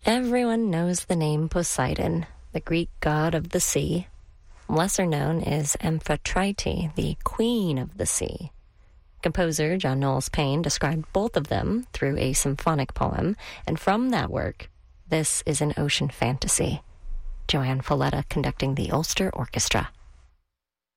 Everyone knows the name Poseidon, the Greek god of the sea. Lesser known is Amphitrite, the queen of the sea. Composer John Knowles Paine described both of them through a symphonic poem, and from that work, this is an ocean fantasy. Joanne Folletta conducting the Ulster Orchestra.